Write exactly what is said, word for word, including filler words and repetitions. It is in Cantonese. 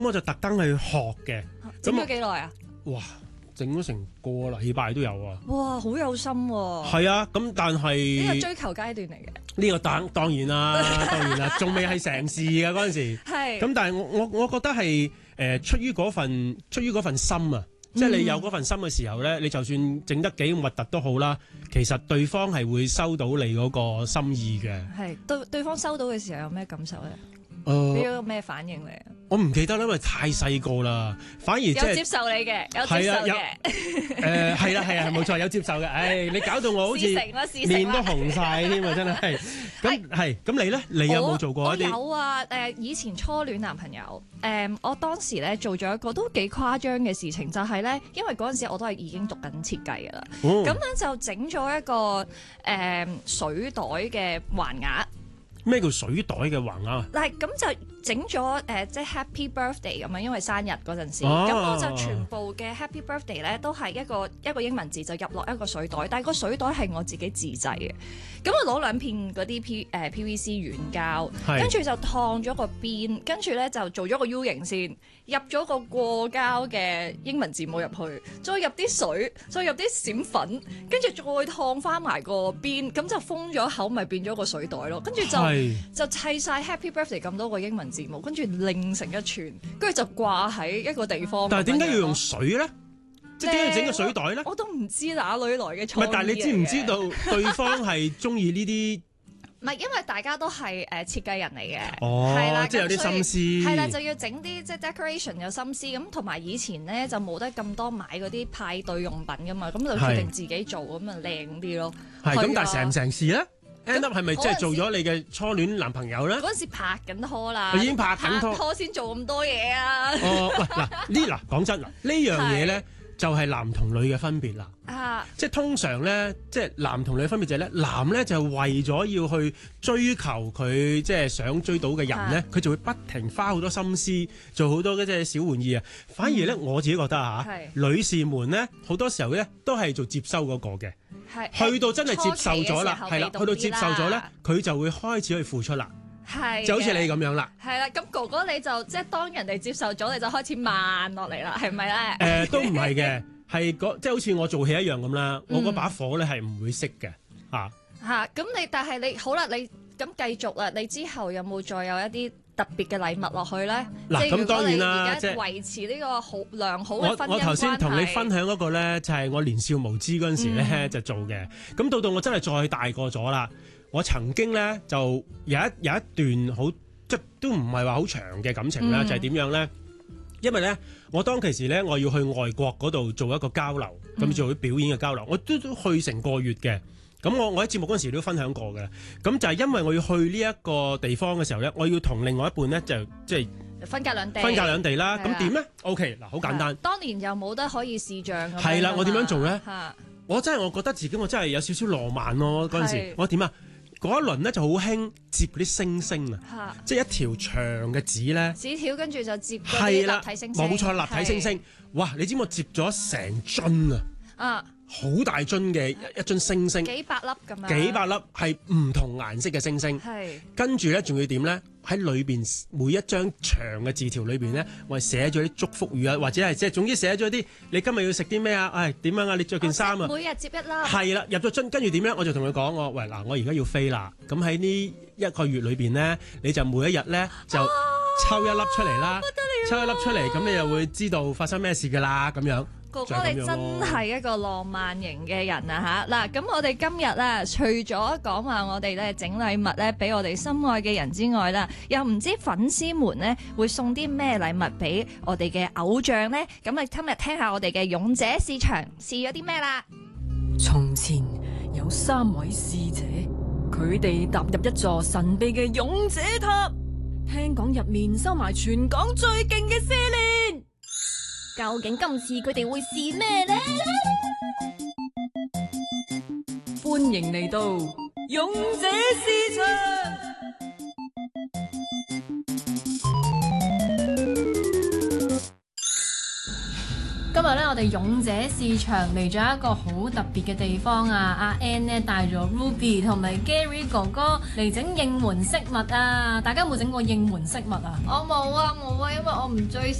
我就特登去學嘅。 整咗幾耐啊？ 哇！整咗成個禮拜都有啊！ 哇，好有心喎！ 係啊，咁但係呢個追求階段嚟嘅。 呢個當當然啦，當然啦，仲未係成事嘅嗰陣時。 係。 咁但係我我我覺得係誒、呃、出於嗰份出於嗰份心啊，嗯、即係你有嗰份心嘅時候咧，你就算整得幾核突都好啦，其實對方係會收到你嗰個心意嘅。 係對對方收到嘅時候有咩感受咧？ 誒， 俾咗咩反應你啊？ 我唔記得啦，因為太細個啦，反而即係有接受你嘅，有接受嘅。 誒係啦係啊，冇錯，有接受嘅。唉，你搞到我好似面都紅晒添啊！真係。咁係咁你咧？你有冇做過一啲？ 我有啊。誒，以前初戀男朋友，誒，我當時咧做咗一個都幾誇張嘅事情，就係咧，因為嗰陣時我都係已經讀緊設計㗎啦。咁咧就整咗一個誒水袋嘅橫額。 咩叫水袋嘅橫額啊？ 嗱，咁就整咗誒，即係 Happy Birthday 咁樣，因為生日嗰陣時，咁、啊、我就全部嘅 Happy Birthday 咧都係一個一個英文字就入落一個水袋，但係個水袋係我自己自製嘅。咁我攞兩片嗰啲 P 誒 P V C 軟膠，跟住就燙咗個邊，跟住咧就做咗個 U 型線，入咗個過膠嘅英文字母入去，再入啲水，再入啲閃粉，跟住再燙翻埋個邊，咁就封咗口，咪變咗個水袋咯。跟住就就砌晒 Happy Birthday 咁多個英文字母，跟住擰成一串，跟住就掛喺一個地方。 但係點解要用水咧？即係點解整個水袋咧？ 我都唔知哪裏來嘅創意。唔係， 但係你知唔知道對方係中意呢啲？ 唔係，因為大家都係誒設計人嚟嘅， 哦， 係啦， 即係有啲心思， 係啦，就要整啲即係 decoration 有心思咁，同埋以前咧就冇得咁多買嗰啲派對用品噶嘛，咁就決定自己做咁啊靚啲咯。 係咁，但係成唔成事咧？end up 係咪即係做咗你嘅初戀男朋友咧？ 嗰陣時拍緊拖啦， 已經拍緊拖， 拍拖先做咁多嘢啊！ 哦，喂，嗱呢嗱講真嗱呢樣嘢咧。就係男同女嘅分別啦， 啊、 即係通常咧，即係男同女嘅分別就係咧，男咧就係為咗要去追求佢即係想追到嘅人咧，佢、啊、就會不停花好多心思做好多嘅即係小玩意啊。反而咧，嗯、我自己覺得嚇，女士們咧好多時候咧都係做接收嗰個嘅，去到真係接受咗啦，係啦，去到接受咗咧，佢就會開始去付出啦。係，就好似你咁樣啦。 係啦，咁哥哥你就即係當人哋接受咗，你就開始慢落嚟啦，係咪咧？誒、 呃，都唔係嘅，係即係好似我做戲一樣咁啦。我嗰把火咧係唔會熄嘅，嚇嚇。咁你但係你好啦，你咁繼續啦。你之後有冇再有一啲特別嘅禮物落去咧？ 嗱，咁當然啦， 即係維持呢個好良好嘅婚姻關係。 我我頭先同你分享嗰個咧，就係我年少無知嗰陣時咧、嗯、就做嘅。咁到到我真係再大個咗啦。我曾經咧就有一有一段好即都唔係話好長嘅感情啦、嗯，就係、是、點樣咧？因為咧，我當其時咧，我要去外國嗰度做一個交流，咁、嗯、做啲表演嘅交流，我都都去成個月嘅。咁我我喺節目嗰陣時都分享過嘅。咁就係因為我要去呢一個地方嘅時候咧，我要同另外一半咧就即係分隔兩地， 分隔兩地啦。咁點咧 ？OK，嗱，好簡單。 當年又冇得可以視像咁。 係啦，我點樣做咧？我真係我覺得自己我真係有少少浪漫咯。嗰陣時我點啊？嗰一輪咧就好興接嗰啲星星啊，即係一條長嘅紙咧， 紙條跟住就接嗰啲立體星星， 冇錯，立體星星。哇！你知唔知我接咗成樽啊？啊！好大樽嘅一樽星星， 幾百粒咁樣， 幾百粒係唔同顏色嘅星星。係跟住咧，仲要點咧？喺裏邊每一張長嘅字條裏邊咧，我係寫咗啲祝福語啊，或者係即係總之寫咗啲你今日要食啲咩啊？唉，點樣啊？你着件衫啊？ 每日接一粒。 係啦，入咗樽，跟住點咧？我就同佢講我喂嗱，我而家要飛啦。咁喺呢一個月裏邊咧，你就每一日咧就抽一粒出嚟啦，啊，抽一粒出嚟，咁你就會知道發生咩事噶啦，咁樣。 哥哥你真係一個浪漫型嘅人啊吓！嗱，咁我哋今日咧，除咗講話我哋咧整禮物咧俾我哋心愛嘅人之外啦，又唔知粉絲們咧會送啲咩禮物俾我哋嘅偶像咧？咁啊，今日聽下我哋嘅勇者試場試咗啲咩啦？ 從前有三位使者，佢哋踏入一座神秘嘅勇者塔，聽講入面收埋全港最勁嘅試煉。究竟今次佢哋會試咩呢？歡迎嚟到勇者試場。 今日咧，我哋勇者市場嚟咗一個好特別嘅地方啊！阿 Ann 咧帶咗 Ruby 同埋 Gary 哥哥嚟整應援飾物啊！大家有冇整過應援飾物啊？ 我冇啊冇啊，因為我唔追